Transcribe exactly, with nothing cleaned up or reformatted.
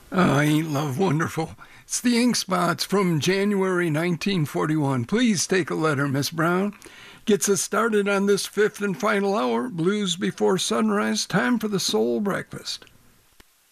Uh, ain't love wonderful? It's the Ink Spots from January nineteen forty-one. Please take a letter, Miss Brown. Gets us started on this fifth and final hour. Blues before sunrise. Time for the soul breakfast.